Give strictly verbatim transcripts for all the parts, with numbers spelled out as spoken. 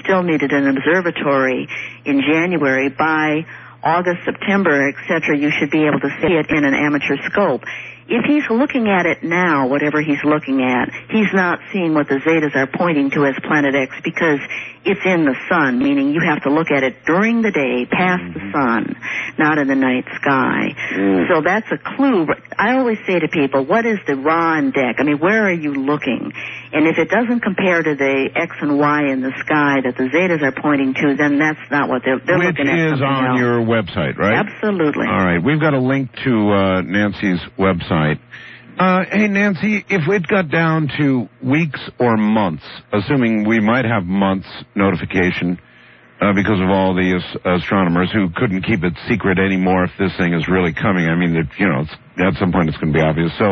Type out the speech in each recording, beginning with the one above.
still needed an observatory in January. By August, September, et cetera, you should be able to see it in an amateur scope. If he's looking at it now, whatever he's looking at, he's not seeing what the zetas are pointing to as Planet X because it's in the sun, meaning you have to look at it during the day, past mm-hmm. the sun, not in the night sky. Mm. So that's a clue. I always say to people, what is the raw and deck? I mean, where are you looking? And if it doesn't compare to the X and Y in the sky that the zetas are pointing to, then that's not what they're, they're Which looking at. Which is on else. your website, right? Absolutely. All right. We've got a link to uh, Nancy's website. Uh, hey, Nancy, if it got down to weeks or months, assuming we might have months notification uh, because of all the as- astronomers who couldn't keep it secret anymore if this thing is really coming. I mean, that, you know, it's, at some point it's going to be obvious. So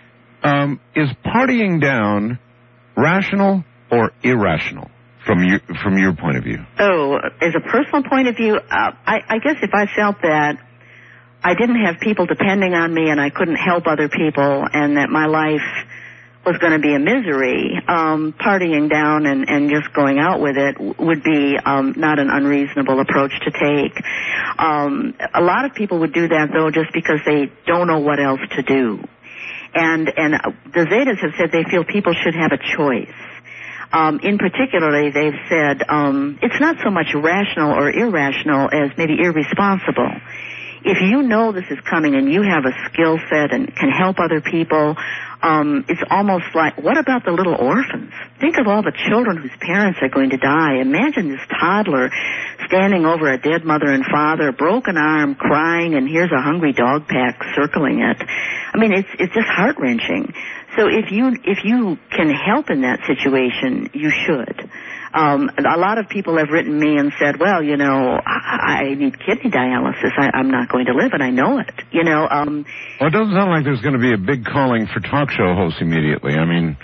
um, is partying down rational or irrational from your, from your point of view? Oh, as a personal point of view, uh, I, I guess if I felt that I didn't have people depending on me and I couldn't help other people and that my life was going to be a misery, um, partying down and, and just going out with it would be um, not an unreasonable approach to take. Um, a lot of people would do that, though, just because they don't know what else to do. And, and the Zetas have said they feel people should have a choice. Um, in particular, they've said um, it's not so much rational or irrational as maybe irresponsible. If you know this is coming and you have a skill set and can help other people, um, it's almost like, what about the little orphans? Think of all the children whose parents are going to die. Imagine this toddler standing over a dead mother and father, broken arm, crying, and here's a hungry dog pack circling it. I mean, it's it's just heart-wrenching. So if you if you can help in that situation, you should. Um, a lot of people have written me and said, well, you know, I, I need kidney dialysis. I, I'm not going to live, and I know it. You know. Um, well, it doesn't sound like there's going to be a big calling for talk show hosts immediately. I mean,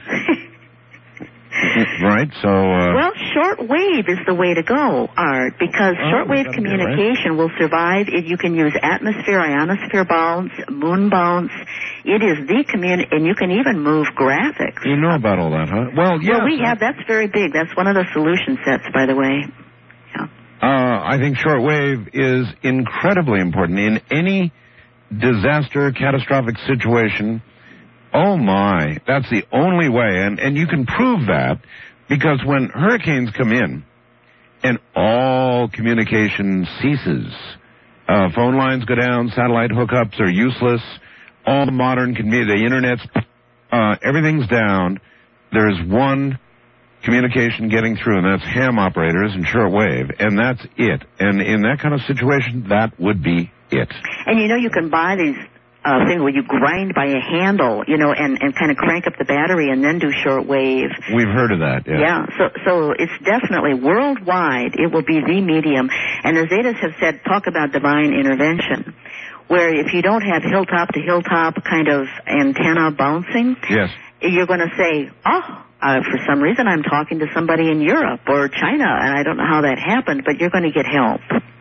right? So. Uh, well, shortwave is the way to go, Art, because oh, shortwave communication right. will survive. It, you can use atmosphere, ionosphere bounce, moon bounce. It is the communi- and you can even move graphics. You know about all that, huh? Well, yeah. Well, we have. That's very big. That's one of the solution sets, by the way. Yeah. Uh, I think shortwave is incredibly important in any disaster, catastrophic situation. Oh my, that's the only way, and and you can prove that because when hurricanes come in and all communication ceases, uh, phone lines go down, satellite hookups are useless. All the modern, the internet's, uh, everything's down. There's one communication getting through, and that's ham operators and shortwave, and that's it. And in that kind of situation, that would be it. And you know, you can buy these uh, things where you grind by a handle, you know, and, and kind of crank up the battery and then do shortwave. We've heard of that, yeah. Yeah, so, so it's definitely worldwide, it will be the medium. And the Zetas have said, talk about divine intervention, where if you don't have hilltop to hilltop kind of antenna bouncing, yes, you're going to say, oh, uh, for some reason I'm talking to somebody in Europe or China, and I don't know how that happened, but you're going to get help.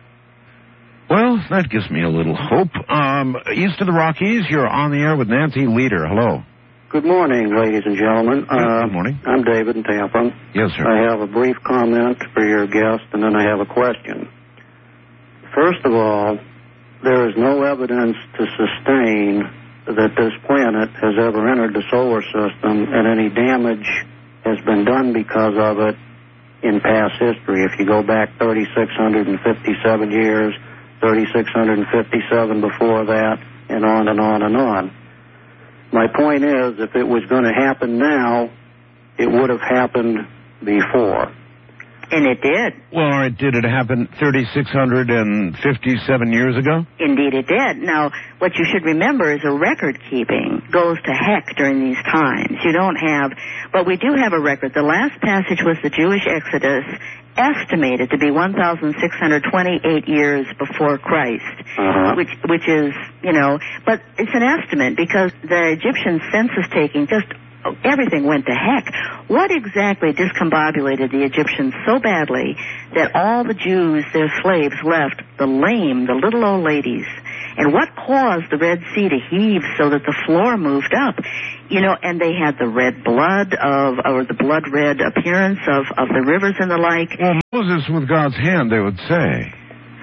Well, that gives me a little hope. Um, east of the Rockies, you're on the air with Nancy Leader. Hello. Good morning, ladies and gentlemen. Uh, Good morning. I'm David in Tampa. Yes, sir. I have a brief comment for your guest, and then I have a question. First of all, there is no evidence to sustain that this planet has ever entered the solar system and any damage has been done because of it in past history. If you go back three thousand six hundred fifty-seven years, three thousand six hundred fifty-seven before that, and on and on and on. My point is, if it was going to happen now, it would have happened before. And it did. Well, all right, did it happen three thousand six hundred fifty-seven years ago? Indeed it did. Now, what you should remember is a record keeping goes to heck during these times. You don't have, but we do have a record. The last passage was the Jewish Exodus, estimated to be one thousand six hundred twenty-eight years before Christ, uh-huh. which which is, you know, but it's an estimate because the Egyptian census taking just everything went to heck. What exactly discombobulated the Egyptians so badly that all the Jews, their slaves, left the lame, the little old ladies, And what caused the Red Sea to heave so that the floor moved up? You know, and they had the red blood of, or the blood red appearance of, of the rivers and the like. Well, Moses with God's hand, they would say.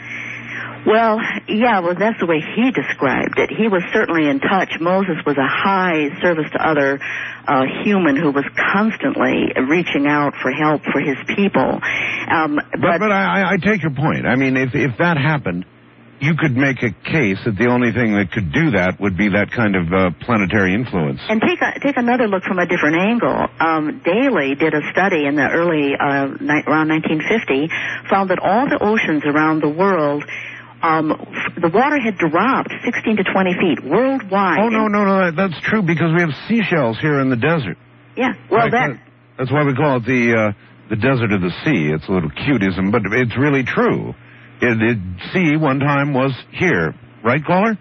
Well, yeah, well, that's the way he described it. He was certainly in touch. Moses was a high service to other uh, human who was constantly reaching out for help for his people. Um, but, but but I, I take your point. I mean, if if that happened, you could make a case that the only thing that could do that would be that kind of uh, planetary influence. And take a, take another look from a different angle. Um, Daly did a study in the early, uh, ni- around nineteen fifty, found that all the oceans around the world, um, the water had dropped sixteen to twenty feet worldwide. Oh, no, no, no, that's true because we have seashells here in the desert. Yeah, well, right, that... That's why we call it the uh, the desert of the sea. It's a little cutism, but it's really true. It, it, sea one time was here. Right, caller?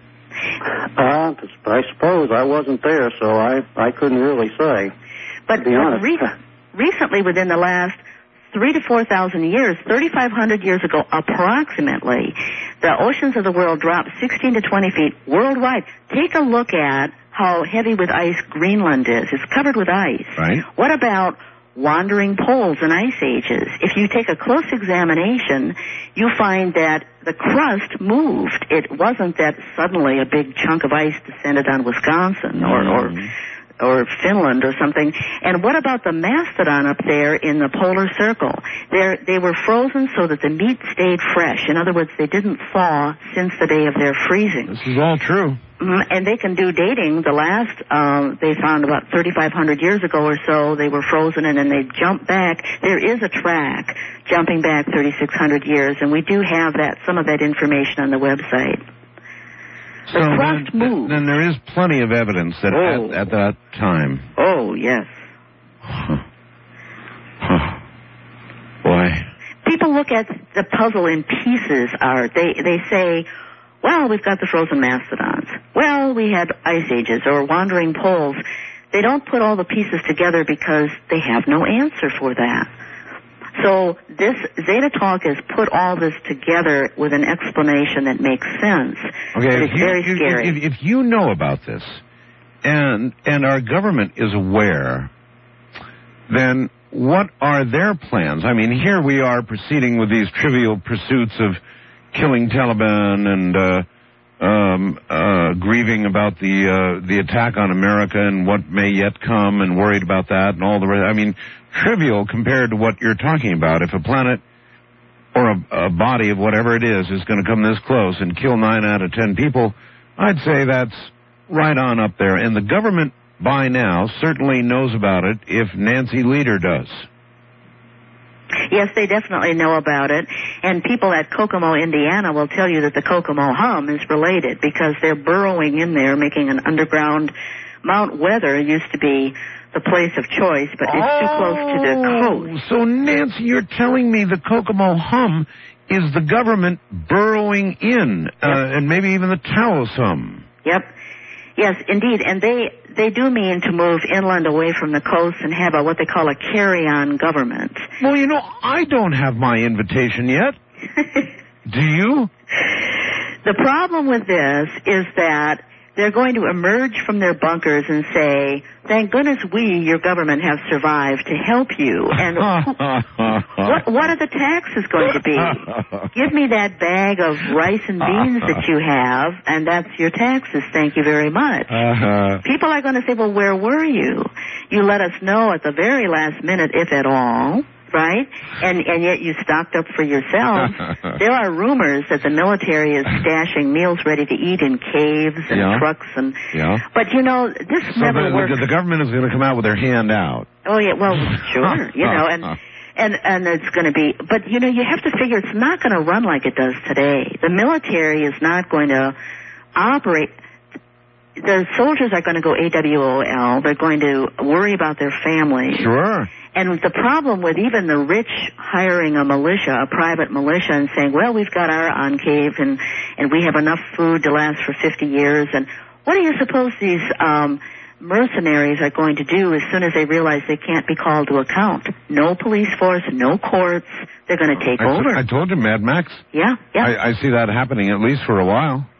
Uh, I suppose I wasn't there, so I, I couldn't really say. But to be honest. Re- recently, within the last three to four thousand years, thirty-five hundred years ago, approximately, the oceans of the world dropped sixteen to twenty feet worldwide. Take a look at how heavy with ice Greenland is. It's covered with ice. Right. What about wandering poles and ice ages? If you take a close examination, you find that the crust moved. It wasn't that suddenly a big chunk of ice descended on Wisconsin or, or or Finland or something. And what about the mastodon up there in the polar circle? They're, they were frozen so that the meat stayed fresh. In other words, they didn't thaw since the day of their freezing. This is all true. Mm, and they can do dating. The last uh, they found about thirty-five hundred years ago or so, they were frozen and then they jumped back. There is a track jumping back thirty-six hundred years, and we do have that some of that information on the website. The so crust then, moved. Then there is plenty of evidence that Oh. at, at that time. Oh, yes. Huh. Huh. Why? People look at the puzzle in pieces, Art. They, they say, well, we've got the frozen mastodons. Well, we had ice ages or wandering poles. They don't put all the pieces together because they have no answer for that. So this Zeta Talk has put all this together with an explanation that makes sense. Okay, But if it's you, very you- scary. If, if you know about this, and and our government is aware, then what are their plans? I mean, here we are proceeding with these trivial pursuits of killing Taliban and uh, um, uh, grieving about the uh, the attack on America and what may yet come, and worried about that and all the rest. I mean, trivial compared to what you're talking about. If a planet or a, a body of whatever it is is going to come this close and kill nine out of ten people, I'd say that's right on up there. And the government, by now, certainly knows about it if Nancy Leader does. Yes, they definitely know about it. And people at Kokomo, Indiana will tell you that the Kokomo hum is related because they're burrowing in there, making an underground. Mount Weather used to be the place of choice, but it's oh, too close to the coast. So, Nancy, you're telling me the Kokomo hum is the government burrowing in, uh, Yep. and maybe even the Taos hum. Yep. Yes, indeed. And they, they do mean to move inland away from the coast and have a, what they call a carry-on government. Well, you know, I don't have my invitation yet. Do you? The problem with this is that they're going to emerge from their bunkers and say, thank goodness we, your government, have survived to help you. And what, what are the taxes going to be? Give me that bag of rice and beans that you have, and that's your taxes. Thank you very much. Uh-huh. People are going to say, well, where were you? You let us know at the very last minute, if at all. Right? And and yet you stocked up for yourself. There are rumors that the military is stashing meals ready to eat in caves and Yeah. trucks and Yeah. but you know, this So never the, works. the, the government is going to come out with their hand out. Oh yeah, well sure. You know, and and and it's gonna be but you know, you have to figure it's not gonna run like it does today. The military is not going to operate. The soldiers are going to go A W O L. They're going to worry about their families. Sure. And the problem with even the rich hiring a militia, a private militia, and saying, well, we've got our enclave and, and we have enough food to last for fifty years. And what do you suppose these um, mercenaries are going to do as soon as they realize they can't be called to account? No police force, no courts. They're going to take I, over. I told you, Mad Max. yeah, yeah. I, I see that happening at least for a while.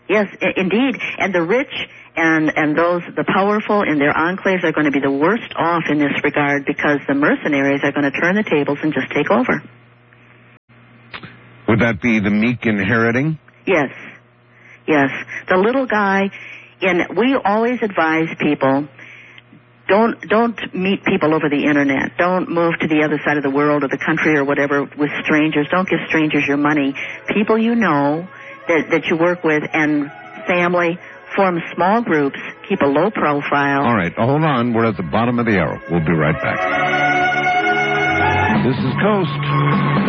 Yes, I- indeed. And the rich and, and those, the powerful in their enclaves are going to be the worst off in this regard because the mercenaries are going to turn the tables and just take over. Would that be the meek inheriting? Yes. Yes. The little guy, in, we always advise people, don't, don't meet people over the internet. Don't move to the other side of the world or the country or whatever with strangers. Don't give strangers your money. People you know that, that you work with and family, form small groups, keep a low profile. All right, hold on. We're at the bottom of the hour. We'll be right back. This is Coast.